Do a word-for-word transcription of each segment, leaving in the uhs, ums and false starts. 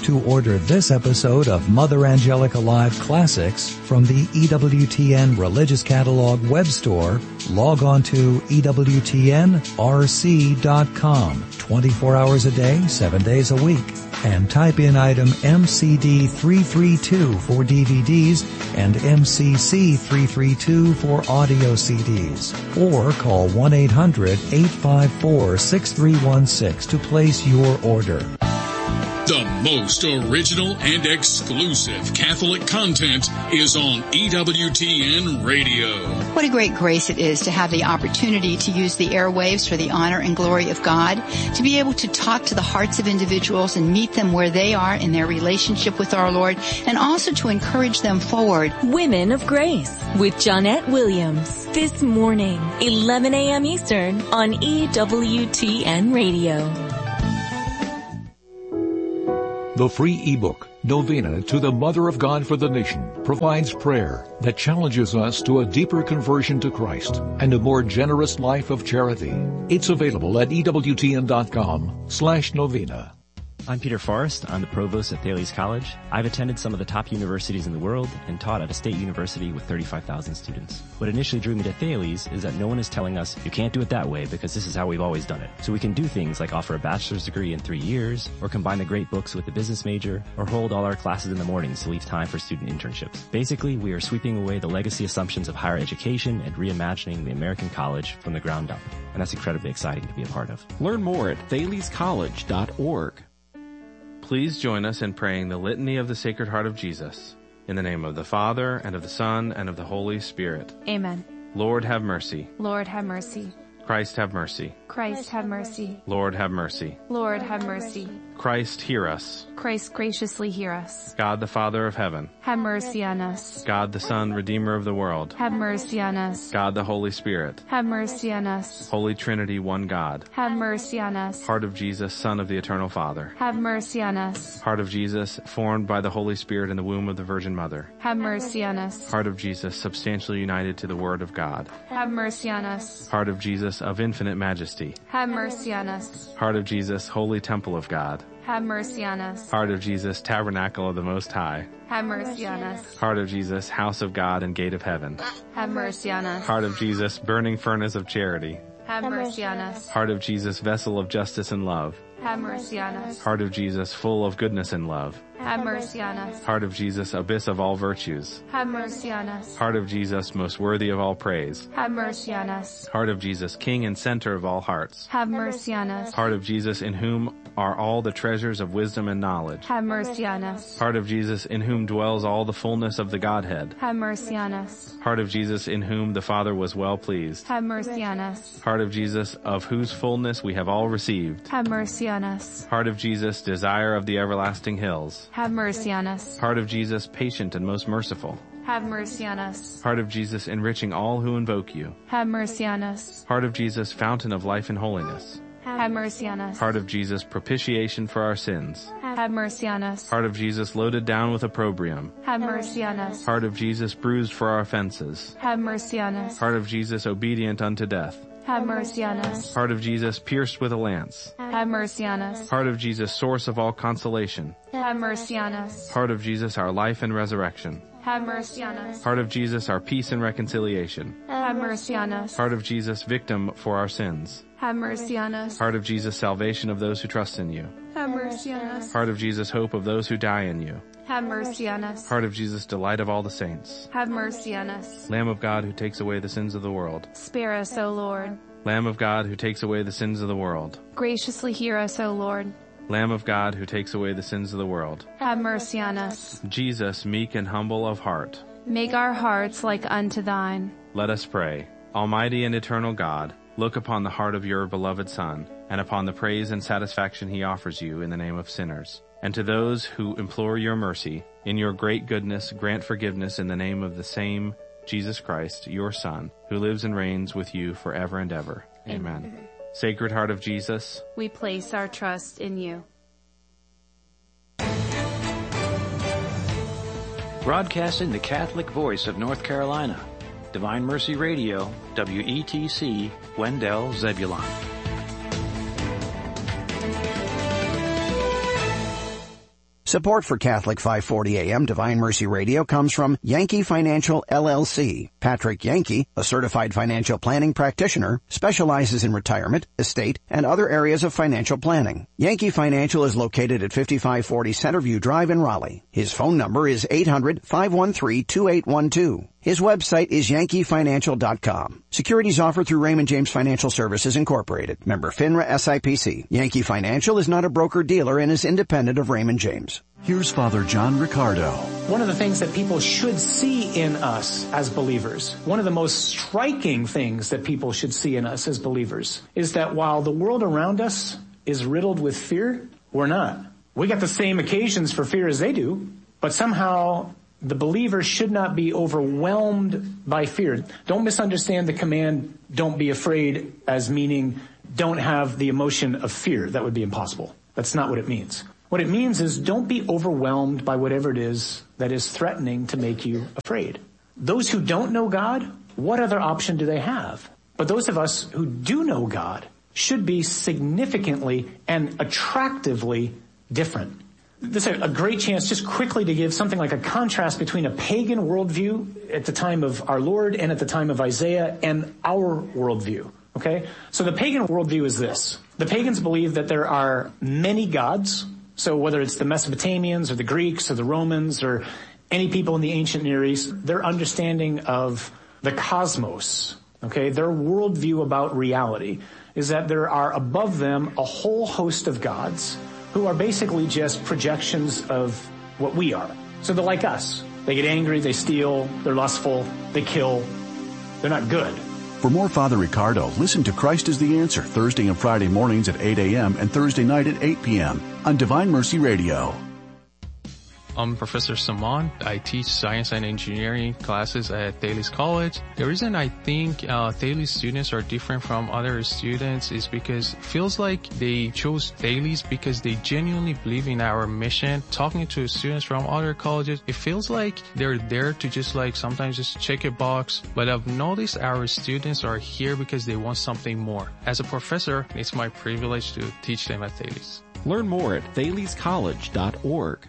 To order this episode of Mother Angelica Live Classics from the E W T N Religious Catalog web store, log on to E W T N R C dot com, twenty-four hours a day, seven days a week, and type in item M C D three thirty-two for D V Ds and M C C three thirty-two for audio C Ds, or call one eight hundred, eight five four, six three one six to place your order. The most original and exclusive Catholic content is on E W T N Radio. What a great grace it is to have the opportunity to use the airwaves for the honor and glory of God, to be able to talk to the hearts of individuals and meet them where they are in their relationship with our Lord, and also to encourage them forward. Women of Grace with Johnnette Williams, this morning, eleven a.m. Eastern on E W T N Radio. The free ebook, Novena to the Mother of God for the Nation, provides prayer that challenges us to a deeper conversion to Christ and a more generous life of charity. It's available at E W T N dot com slash novena. I'm Peter Forrest. I'm the provost at Thales College. I've attended some of the top universities in the world and taught at a state university with thirty-five thousand students. What initially drew me to Thales is that no one is telling us you can't do it that way because this is how we've always done it. So we can do things like offer a bachelor's degree in three years, or combine the great books with the business major, or hold all our classes in the mornings to leave time for student internships. Basically, we are sweeping away the legacy assumptions of higher education and reimagining the American college from the ground up. And that's incredibly exciting to be a part of. Learn more at thales college dot org. Please join us in praying the Litany of the Sacred Heart of Jesus. In the name of the Father, and of the Son, and of the Holy Spirit. Amen. Lord, have mercy. Lord, have mercy. Christ, have mercy. Christ, have mercy. Lord, have mercy. Lord, have mercy. Christ, hear us. Christ, graciously hear us. God, the Father of heaven. Have mercy on us. God, the Son, Redeemer of the world. Have mercy on us. God, the Holy Spirit. Have mercy on us. Holy Trinity, one God. Have mercy on us. Heart of Jesus, Son of the Eternal Father. Have mercy on us. Heart of Jesus, formed by the Holy Spirit in the womb of the Virgin Mother. Have mercy on us. Heart of Jesus, substantially united to the Word of God. Have mercy on us. Heart of Jesus, of infinite majesty. Have mercy on us. Heart of Jesus, holy temple of God. Have mercy on us. Heart of Jesus, tabernacle of the Most High. Have mercy on us. Heart of Jesus, house of God and gate of heaven. Have mercy on us. Heart of Jesus, burning furnace of charity. Have mercy on us. Heart of Jesus, vessel of justice and love. Have mercy on us. Heart of Jesus, full of goodness and love. Have mercy on us. Heart of Jesus, abyss of all virtues. Have mercy on us. Heart of Jesus, most worthy of all praise. Have mercy on us. Heart of Jesus, King and center of all hearts. Have mercy on us. Heart of Jesus, in whom are all the treasures of wisdom and knowledge. Have mercy on us. Heart of Jesus, in whom dwells all the fullness of the Godhead. Have mercy on us. Heart of Jesus, in whom the Father was well pleased. Have mercy on us. Heart of Jesus, of whose fullness we have all received. Have mercy on us. Heart of Jesus, desire of the everlasting hills. Have mercy on us. Heart of Jesus, patient and most merciful. Have mercy on us. Heart of Jesus, enriching all who invoke you. Have mercy on us. Heart of Jesus, fountain of life and holiness. Have mercy on us. Heart of Jesus, propitiation for our sins. Have mercy on us. Heart of Jesus, loaded down with opprobrium. Have mercy on us. Heart of Jesus, bruised for our offenses. Have mercy on us. Heart of Jesus, obedient unto death. Have mercy on us. Heart of Jesus, pierced with a lance. Have mercy on us. Heart of Jesus, source of all consolation. Have mercy on us. Heart of Jesus, our life and resurrection. Have mercy on us. Heart of Jesus, our peace and reconciliation. Have mercy on us. Heart of Jesus, victim for our sins. Have mercy on us. Heart of Jesus, salvation of those who trust in you. Have mercy on us. Heart of Jesus, hope of those who die in you. Have mercy on us. Heart of Jesus, delight of all the saints. Have mercy on us. Lamb of God who takes away the sins of the world. Spare us, O Lord. Lamb of God who takes away the sins of the world. Graciously hear us, O Lord. Lamb of God who takes away the sins of the world. Have mercy on us. Jesus, meek and humble of heart. Make our hearts like unto thine. Let us pray. Almighty and eternal God, look upon the heart of your beloved Son, and upon the praise and satisfaction he offers you in the name of sinners. And to those who implore your mercy, in your great goodness grant forgiveness in the name of the same Jesus Christ, your Son, who lives and reigns with you forever and ever. Amen. Amen. Sacred Heart of Jesus, we place our trust in you. Broadcasting the Catholic voice of North Carolina, Divine Mercy Radio, W E T C, Wendell, Zebulon. Support for Catholic five forty A M Divine Mercy Radio comes from Yankee Financial L L C. Patrick Yankee, a certified financial planning practitioner, specializes in retirement, estate, and other areas of financial planning. Yankee Financial is located at fifty-five forty Centerview Drive in Raleigh. His phone number is eight hundred, five one three, two eight one two. His website is yankee financial dot com. Securities offered through Raymond James Financial Services Incorporated. Member FINRA S I P C. Yankee Financial is not a broker-dealer and is independent of Raymond James. Here's Father John Riccardo. One of the things that people should see in us as believers, one of the most striking things that people should see in us as believers, is that while the world around us is riddled with fear, we're not. We got the same occasions for fear as they do, but somehow the believer should not be overwhelmed by fear. Don't misunderstand the command, don't be afraid, as meaning don't have the emotion of fear. That would be impossible. That's not what it means. What it means is don't be overwhelmed by whatever it is that is threatening to make you afraid. Those who don't know God, what other option do they have? But those of us who do know God should be significantly and attractively different. This is a great chance just quickly to give something like a contrast between a pagan worldview at the time of our Lord and at the time of Isaiah and our worldview. Okay? So the pagan worldview is this. The pagans believe that there are many gods. So whether it's the Mesopotamians or the Greeks or the Romans or any people in the ancient Near East, their understanding of the cosmos, okay, their worldview about reality is that there are above them a whole host of gods who are basically just projections of what we are. So they're like us. They get angry, they steal, they're lustful, they kill. They're not good. For more Father Riccardo, listen to Christ is the Answer Thursday and Friday mornings at eight a.m. and Thursday night at eight p.m. on Divine Mercy Radio. I'm Professor Saman. I teach science and engineering classes at Thales College. The reason I think uh, Thales students are different from other students is because it feels like they chose Thales because they genuinely believe in our mission. Talking to students from other colleges, it feels like they're there to just like sometimes just check a box. But I've noticed our students are here because they want something more. As a professor, it's my privilege to teach them at Thales. Learn more at thales college dot org.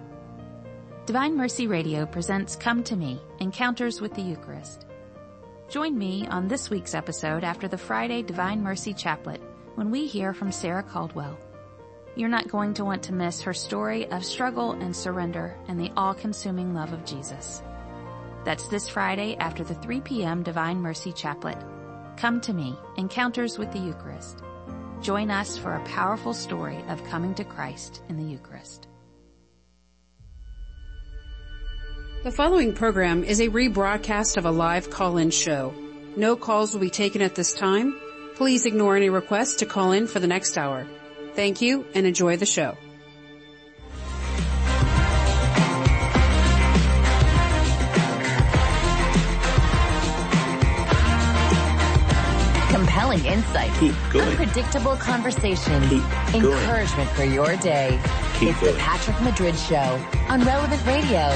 Divine Mercy Radio presents Come to Me, Encounters with the Eucharist. Join me on this week's episode after the Friday Divine Mercy Chaplet when we hear from Sarah Caldwell. You're not going to want to miss her story of struggle and surrender and the all-consuming love of Jesus. That's this Friday after the three p.m. Divine Mercy Chaplet. Come to Me, Encounters with the Eucharist. Join us for a powerful story of coming to Christ in the Eucharist. The following program is a rebroadcast of a live call-in show. No calls will be taken at this time. Please ignore any requests to call in for the next hour. Thank you and enjoy the show. Compelling insight, unpredictable conversation, encouragement for your day. Keep it's going. the Patrick Madrid Show on Relevant Radio.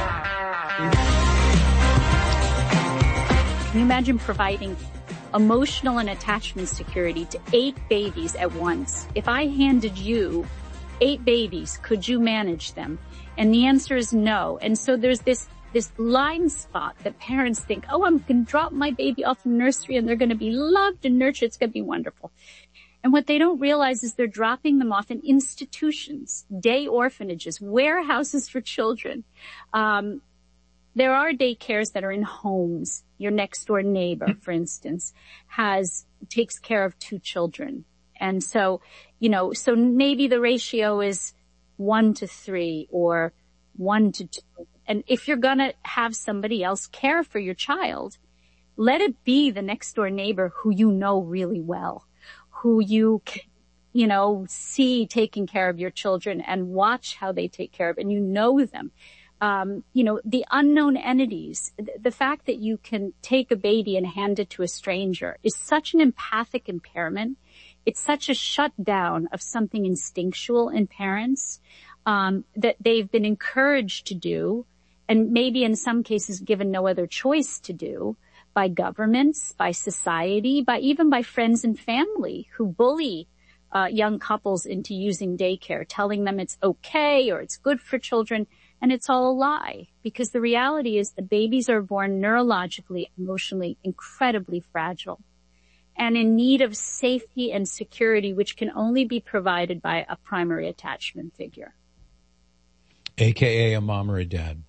Can you imagine providing emotional and attachment security to eight babies at once? If I handed you eight babies, could you manage them? And the answer is no. And so there's this this blind spot that parents think, oh, I'm going to drop my baby off in nursery and they're going to be loved and nurtured. It's going to be wonderful. And what they don't realize is they're dropping them off in institutions, day orphanages, warehouses for children. Um, there are daycares that are in homes. Your next door neighbor, for instance, has, takes care of two children. And so, you know, so maybe the ratio is one to three or one to two. And if you're going to have somebody else care for your child, let it be the next door neighbor who you know really well, who you, you know, see taking care of your children and watch how they take care of, and you know them. Um, you know, the unknown entities, the fact that you can take a baby and hand it to a stranger is such an empathic impairment. It's such a shutdown of something instinctual in parents, um, that they've been encouraged to do, and maybe in some cases given no other choice to do, by governments, by society, by even by friends and family who bully uh, young couples into using daycare, telling them it's okay or it's good for children. And it's all a lie, because the reality is the babies are born neurologically, emotionally, incredibly fragile and in need of safety and security, which can only be provided by a primary attachment figure. A K A a mom or a dad.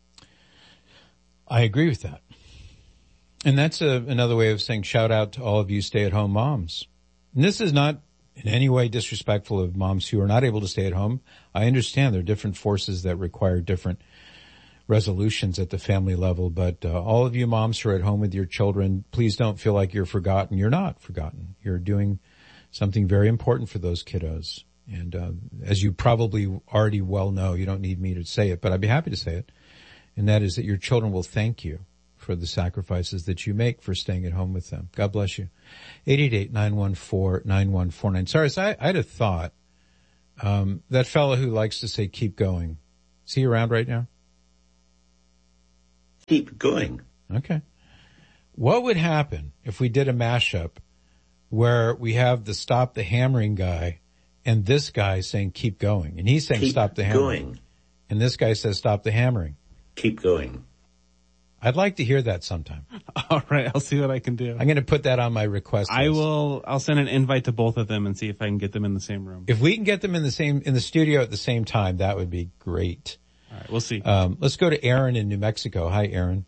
I agree with that. And that's a, another way of saying shout out to all of you stay-at-home moms. And this is not in any way disrespectful of moms who are not able to stay at home. I understand there are different forces that require different resolutions at the family level, but uh, all of you moms who are at home with your children, please don't feel like you're forgotten. You're not forgotten. You're doing something very important for those kiddos. And uh, as you probably already well know, you don't need me to say it, but I'd be happy to say it, and that is that your children will thank you for the sacrifices that you make for staying at home with them. God bless you. eight eight eight, nine one four, nine one four nine. Sorry, so I, I had a thought. Um, that fellow who likes to say, keep going. Is he around right now? Keep going. Okay. What would happen if we did a mashup where we have the stop the hammering guy and this guy saying, keep going? And he's saying, keep stop the hammering. Going. And this guy says, stop the hammering. Keep going. I'd like to hear that sometime. All right, I'll see what I can do. I'm going to put that on my request list. I will, I'll send an invite to both of them and see if I can get them in the same room. If we can get them in the same, in the studio at the same time, that would be great. All right, we'll see. Um, let's go to Aaron in New Mexico. Hi, Aaron.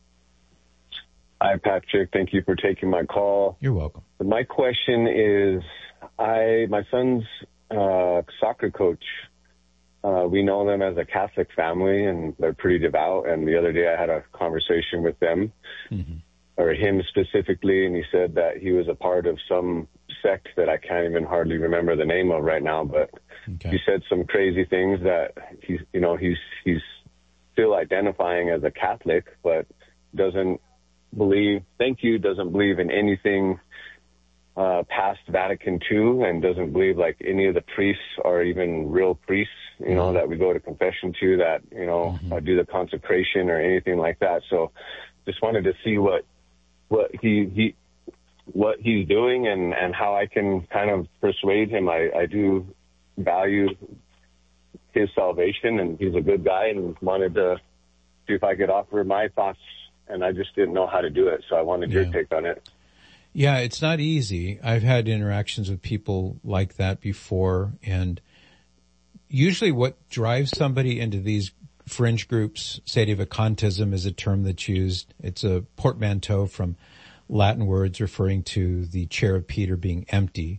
Hi, Patrick. Thank you for taking my call. You're welcome. My question is, I, my son's, uh, soccer coach, Uh, we know them as a Catholic family, and they're pretty devout. And the other day I had a conversation with them, mm-hmm. or him specifically, and he said that he was a part of some sect that I can't even hardly remember the name of right now. But okay. He said some crazy things that he's, you know, he's he's still identifying as a Catholic, but doesn't believe. Thank you. Doesn't believe in anything uh past Vatican Two, and doesn't believe like any of the priests are even real priests, you know, mm-hmm. that we go to confession to, that, you know, mm-hmm. uh, do the consecration or anything like that. So just wanted to see what what he he what he's doing and and how I can kind of persuade him. I I do value his salvation, and he's a good guy, and wanted to see if I could offer my thoughts, and I just didn't know how to do it, so I wanted yeah. your take on it. Yeah, it's not easy. I've had interactions with people like that before, and usually what drives somebody into these fringe groups, sedevacantism is a term that's used. It's a portmanteau from Latin words referring to the chair of Peter being empty.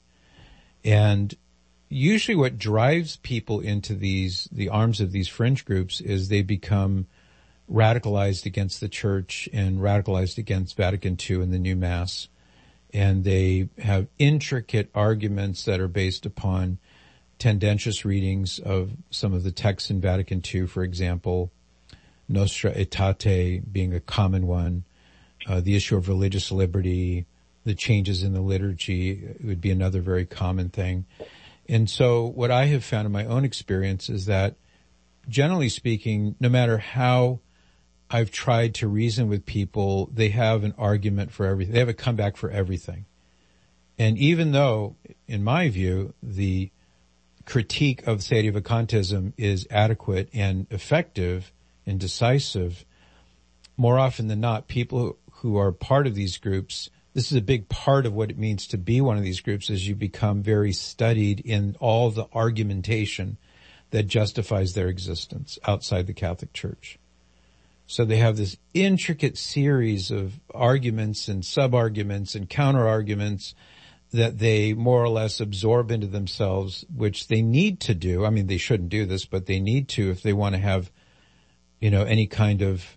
And usually what drives people into these, the arms of these fringe groups, is they become radicalized against the church and radicalized against Vatican Two and the new Mass. And they have intricate arguments that are based upon tendentious readings of some of the texts in Vatican Two, for example, Nostra Aetate being a common one, uh, the issue of religious liberty, the changes in the liturgy would be another very common thing. And so what I have found in my own experience is that, generally speaking, no matter how I've tried to reason with people, they have an argument for everything. They have a comeback for everything. And even though, in my view, the critique of sedevacantism is adequate and effective and decisive, more often than not, people who are part of these groups, this is a big part of what it means to be one of these groups, is you become very studied in all the argumentation that justifies their existence outside the Catholic Church. So they have this intricate series of arguments and sub-arguments and counter-arguments that they more or less absorb into themselves, which they need to do. I mean, they shouldn't do this, but they need to if they want to have, you know, any kind of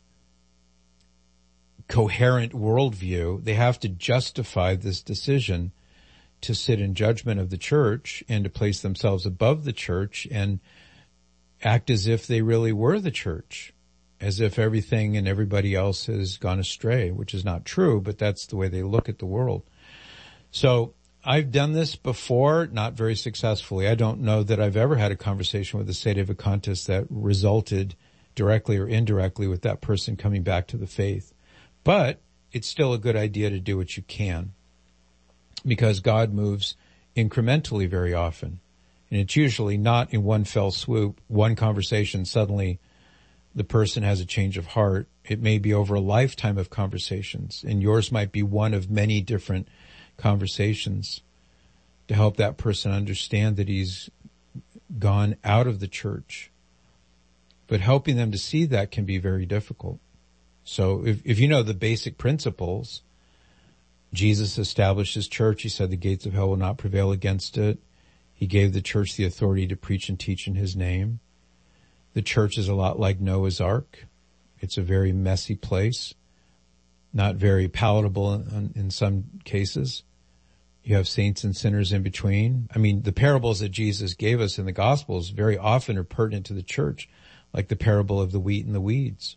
coherent worldview. They have to justify this decision to sit in judgment of the church and to place themselves above the church and act as if they really were the church, as if everything and everybody else has gone astray, which is not true, but that's the way they look at the world. So I've done this before, not very successfully. I don't know that I've ever had a conversation with a sedevacantist that resulted directly or indirectly with that person coming back to the faith. But it's still a good idea to do what you can, because God moves incrementally very often. And it's usually not in one fell swoop, one conversation, suddenly the person has a change of heart. It may be over a lifetime of conversations, and yours might be one of many different conversations to help that person understand that he's gone out of the church. But helping them to see that can be very difficult. So if, if you know the basic principles, Jesus established his church. He said the gates of hell will not prevail against it. He gave the church the authority to preach and teach in his name. The church is a lot like Noah's Ark. It's a very messy place, not very palatable in, in some cases. You have saints and sinners in between. I mean, the parables that Jesus gave us in the Gospels very often are pertinent to the church, like the parable of the wheat and the weeds.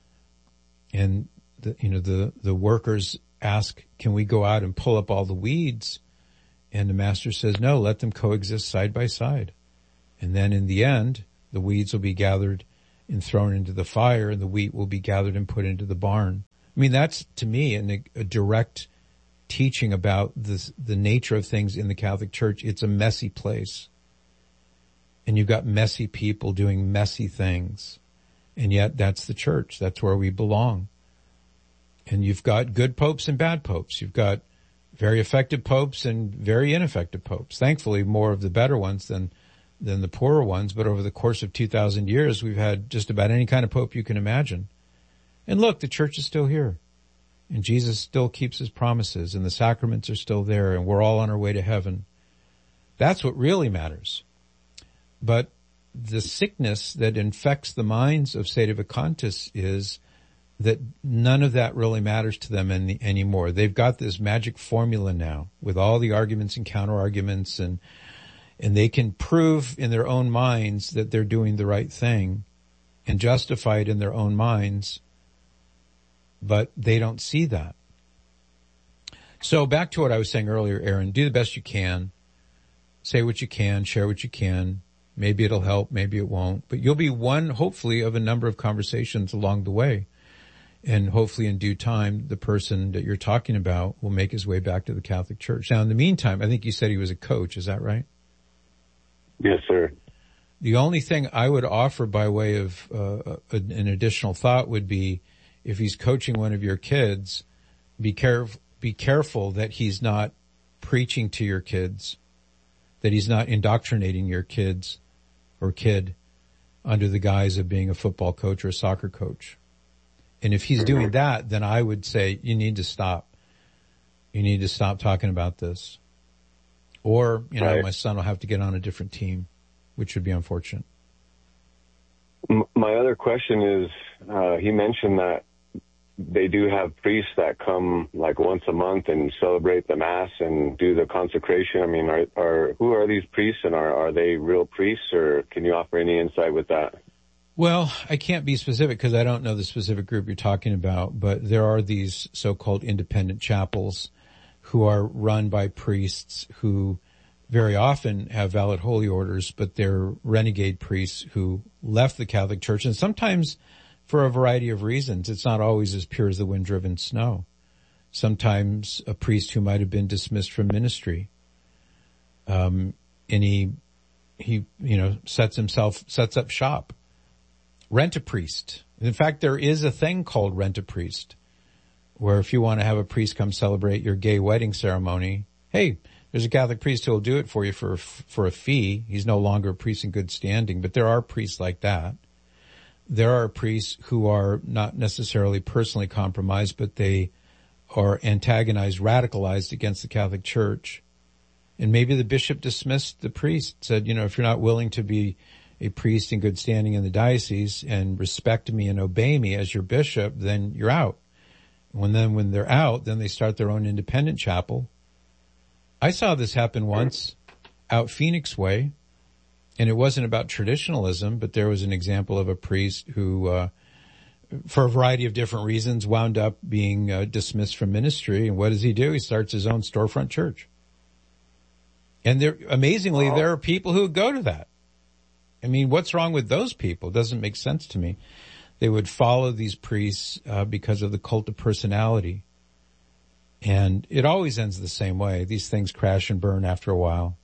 And, the, you know, the, the workers ask, can we go out and pull up all the weeds? And the master says, no, let them coexist side by side. And then in the end, the weeds will be gathered and thrown into the fire, and the wheat will be gathered and put into the barn. I mean, that's, to me, an, a direct teaching about this, the nature of things in the Catholic Church. It's a messy place. And you've got messy people doing messy things. And yet that's the church. That's where we belong. And you've got good popes and bad popes. You've got very effective popes and very ineffective popes. Thankfully, more of the better ones than than the poorer ones. But over the course of two thousand years, we've had just about any kind of pope you can imagine. And look, the church is still here. And Jesus still keeps his promises, and the sacraments are still there, and we're all on our way to heaven. That's what really matters. But the sickness that infects the minds of sedevacantists is that none of that really matters to them any, anymore. They've got this magic formula now with all the arguments and counter-arguments, and and they can prove in their own minds that they're doing the right thing and justify it in their own minds, but they don't see that. So back to what I was saying earlier, Aaron, do the best you can. Say what you can, share what you can. Maybe it'll help, maybe it won't. But you'll be one, hopefully, of a number of conversations along the way. And hopefully in due time, the person that you're talking about will make his way back to the Catholic Church. Now, in the meantime, I think you said he was a coach. Is that right? Yes, sir. The only thing I would offer by way of uh, an additional thought would be, if he's coaching one of your kids, be careful, be careful that he's not preaching to your kids, that he's not indoctrinating your kids or kid under the guise of being a football coach or a soccer coach. And if he's doing that, then I would say you need to stop. You need to stop talking about this. Or, you know, right. My son will have to get on a different team, which would be unfortunate. My other question is, uh, he mentioned that they do have priests that come like once a month and celebrate the Mass and do the consecration. I mean, are, are who are these priests, and are, are they real priests, or can you offer any insight with that? Well, I can't be specific because I don't know the specific group you're talking about, but there are these so-called independent chapels who are run by priests who very often have valid holy orders, but they're renegade priests who left the Catholic Church, and sometimes for a variety of reasons. It's not always as pure as the wind-driven snow. Sometimes a priest who might have been dismissed from ministry, um, and he, he, you know, sets himself, sets up shop. Rent a priest. In fact, there is a thing called rent a priest, where if you want to have a priest come celebrate your gay wedding ceremony, hey, there's a Catholic priest who will do it for you for, for a fee. He's no longer a priest in good standing, but there are priests like that. There are priests who are not necessarily personally compromised, but they are antagonized, radicalized against the Catholic Church. And maybe the bishop dismissed the priest, said, you know, if you're not willing to be a priest in good standing in the diocese and respect me and obey me as your bishop, then you're out. When then when they're out, then they start their own independent chapel. I saw this happen once out Phoenix Way, and it wasn't about traditionalism, but there was an example of a priest who, uh, for a variety of different reasons, wound up being uh, dismissed from ministry. And what does he do? He starts his own storefront church. And there, amazingly, there are people who go to that. I mean, what's wrong with those people? It doesn't make sense to me. They would follow these priests uh, because of the cult of personality. And it always ends the same way. These things crash and burn after a while.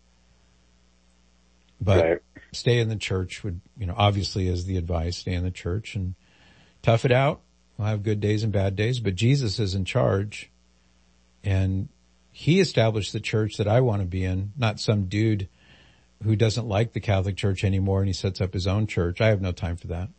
But right. Stay in the church would, you know, obviously is the advice. Stay in the church and tough it out. We'll have good days and bad days, but Jesus is in charge. And he established the church that I want to be in, not some dude who doesn't like the Catholic Church anymore and he sets up his own church. I have no time for that.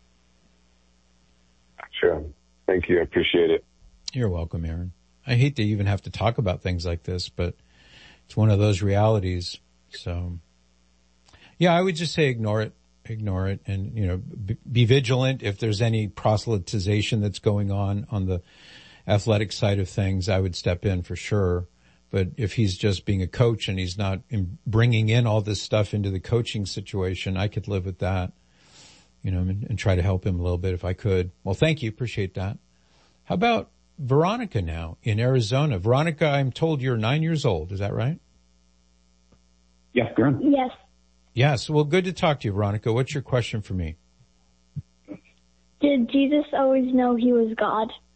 Sure. Thank you. I appreciate it. You're welcome, Aaron. I hate to even have to talk about things like this, but it's one of those realities. So, yeah, I would just say ignore it, ignore it, and, you know, be, be vigilant. If there's any proselytization that's going on on the athletic side of things, I would step in for sure. But if he's just being a coach and he's not in bringing in all this stuff into the coaching situation, I could live with that, you know, and, and try to help him a little bit if I could. Well, thank you. Appreciate that. How about Veronica now in Arizona? Veronica, I'm told you're nine years old. Is that right? Yes, Graham. Yes. Yes. Well, good to talk to you, Veronica. What's your question for me? Did Jesus always know he was God?